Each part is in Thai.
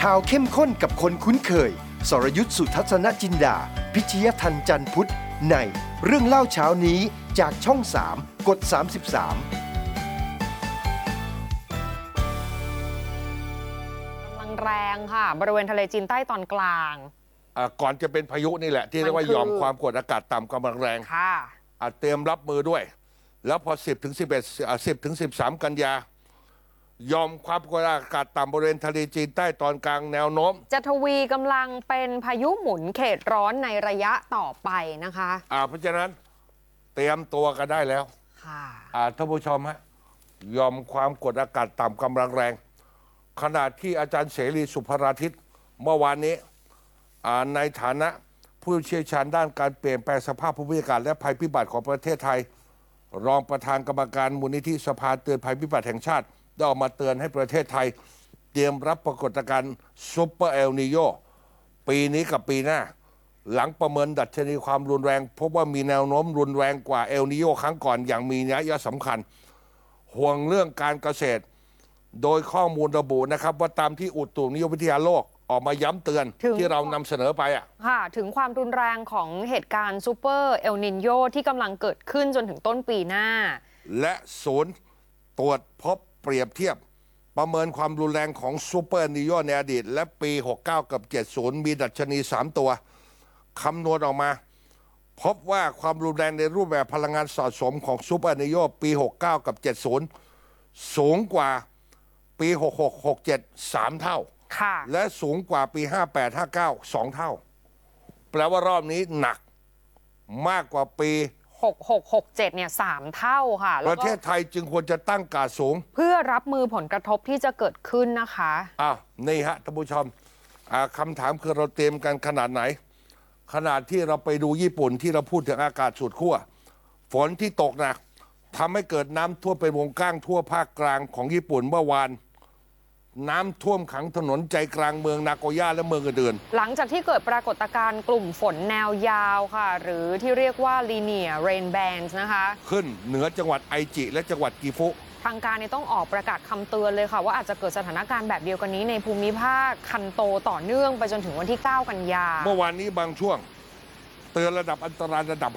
ข่าวเข้มข้นกับคนคุ้นเคยสรยุทธ สุทัศนจินดาพิชยทันจันทร์พุทธในเรื่องเล่าเช้านี้จากช่อง 3 กด 33 กำลังแรงค่ะบริเวณทะเลจีนใต้ตอนกลางก่อนจะเป็นพายุนี่แหละที่เรียกว่าหย่อมความกดอากาศต่ำกำลังแรงค่ะเตรียมรับมือด้วยแล้วพอ10 ถึง 11 10 ถึง 13 กันยาหย่อมความกดอากาศต่ำบริเวณทะเลจีนใต้ตอนกลางแนวโน้มจะทวีกำลังเป็นพายุหมุนเขตร้อนในระยะต่อไปนะคะเพราะฉะนั้นเตรียมตัวกันได้แล้วค่ะท่านผู้ชมฮะหย่อมความกดอากาศต่ำกำลังแรงขณะที่อาจารย์เสรีสุภราทิตเมื่อวานนี้ในฐานะผู้เชี่ยวชาญด้านการเปลี่ยนแปลงสภาพภูมิอากาศและภัยพิบัติของประเทศไทยรองประธานกรรมการมูลนิธิสภาเตือนภัยพิบัติแห่งชาติได้ออกมาเตือนให้ประเทศไทยเตรียมรับปรากฏการณ์ซุปเปอร์เอลนีโญปีนี้กับปีหน้าหลังประเมินดัชนีความรุนแรงพบว่ามีแนวโน้มรุนแรงกว่าเอลนีโญครั้งก่อนอย่างมีนัยสำคัญห่วงเรื่องการเกษตรโดยข้อมูลระบุนะครับว่าตามที่อุตุนิยมวิทยาโลกออกมาย้ำเตือนที่เรานำเสนอไปค่ะถึงความรุนแรงของเหตุการณ์ซูเปอร์เอลนินโญที่กำลังเกิดขึ้นจนถึงต้นปีหน้าและศูนย์ตรวจพบเปรียบเทียบประเมินความรุนแรงของซูเปอร์เอลนินโญในอดีตและปี69กับ70มีดัชนี3ตัวคำนวณออกมาพบว่าความรุนแรงในรูปแบบพลังงานสะสมของซูเปอร์เอลนินโญปี69กับ70สูงกว่าปี66 67 3 เท่าและสูงกว่าปี58 59 2 เท่าแปลว่ารอบนี้หนักมากกว่าปี 66 67เนี่ย3 เท่าค่ะประเทศไทยจึงควรจะตั้งการสูงเพื่อรับมือผลกระทบที่จะเกิดขึ้นนะคะนี่ฮะท่านผู้ชมคำถามคือเราเตรียมกันขนาดไหนขนาดที่เราไปดูญี่ปุ่นที่เราพูดถึงอากาศสุดขั้วฝนที่ตกหนักทำให้เกิดน้ำท่วมเป็นวงกว้างทั่วภาคกลางของญี่ปุ่นเมื่อวานน้ำท่วมขังถนนใจกลางเมืองนาโกย่าและเมืองอื่นๆหลังจากที่เกิดปรากฏการณ์กลุ่มฝนแนวยาวค่ะหรือที่เรียกว่า Linear Rain Bands นะคะขึ้นเหนือจังหวัดไอจิและจังหวัดกิฟุทางการต้องออกประกาศคำเตือนเลยค่ะว่าอาจจะเกิดสถานการณ์แบบเดียวกันนี้ในภูมิภาคคันโตต่อเนื่องไปจนถึงวันที่9 กันยาเมื่อวานนี้บางช่วงเตือนระดับอันตรายระดับ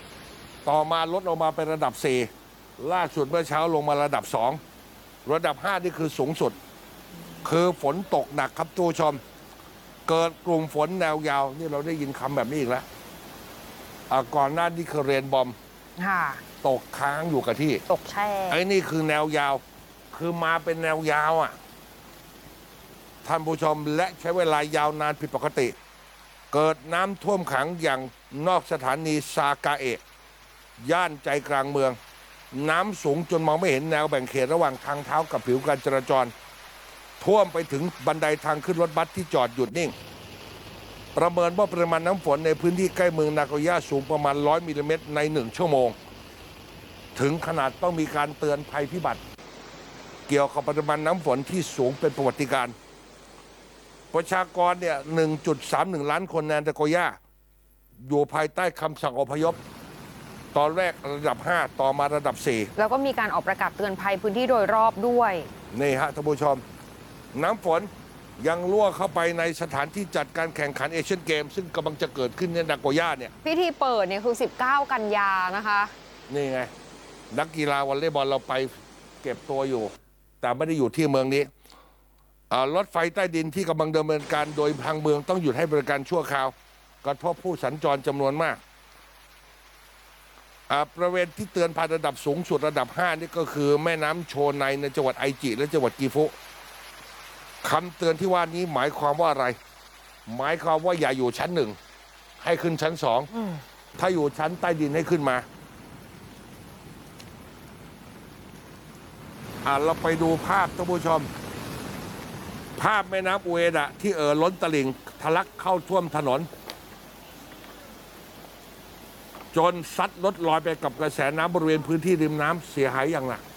5ต่อมาลดลงมาเป็นระดับ4ล่าสุดเมื่อเช้าลงมาระดับ2ระดับ5นี่คือสูงสุดคือฝนตกหนักครับทุกชมเกิดกลุ่มฝนแนวยาวนี่เราได้ยินคำแบบนี้อีกแล้วก่อนหน้านี้คือเรนบอมตกค้างอยู่กับที่ตกแช่ไอ้นี่คือแนวยาวคือมาเป็นแนวยาวท่านผู้ชมและใช้เวลายาวนานผิดปกติเกิดน้ำท่วมขังอย่างนอกสถานีซากาเอะย่านใจกลางเมืองน้ำสูงจนมองไม่เห็นแนวแบ่งเขตระหว่างทางเท้ากับผิวการจราจรท่วมไปถึงบันไดทางขึ้นรถบัสที่จอดหยุดนิ่งประเมินว่าปริมาณน้ำฝนในพื้นที่ใกล้เมืองนาโกย่าสูงประมาณ100 มิลลิเมตรใน1 ชั่วโมงถึงขนาดต้องมีการเตือนภัยพิบัติเกี่ยวกับปริมาณน้ำฝนที่สูงเป็นประวัติการณ์ประชากรเนี่ย 1.31 ล้านคนในนาโกย่าอยู่ภายใต้คำสั่งอพยพตอนแรกระดับ5ต่อมาระดับ4 แล้วก็มีการออกประกาศเตือนภัยพื้นที่โดยรอบด้วยนี่ฮะท่านผู้ชมน้ำฝนยังรั่วเข้าไปในสถานที่จัดการแข่งขันเอเชียนเกมซึ่งกำลังจะเกิดขึ้นในนาโกย่าเนี่ยพิธีเปิดเนี่ยคือ19 กันยานะคะนี่ไงนักกีฬาวอลเลย์บอลเราไปเก็บตัวอยู่แต่ไม่ได้อยู่ที่เมืองนี้รถไฟใต้ดินที่กำลังดำเนินการโดยทางเมืองต้องหยุดให้บริการชั่วคราวกระทบผู้สัญจรจำนวนมากบริเวณที่เตือนภัยระดับสูงสุดระดับ5นี่ก็คือแม่น้ำโชไนในจังหวัดไอจิและจังหวัดกิฟุคำเตือนที่ว่านี้หมายความว่าอะไรหมายความว่าอย่าอยู่ชั้น1ให้ขึ้นชั้น2ถ้าอยู่ชั้นใต้ดินให้ขึ้นมาเราไปดูภาพท่านผู้ชมภาพแม่น้ำอุเอดะที่ล้นตลิ่งทะลักเข้าท่วมถนนจนซัดรถลอยไปกับกระแสน้ำบริเวณพื้นที่ริมน้ำเสียหายอย่างหนัก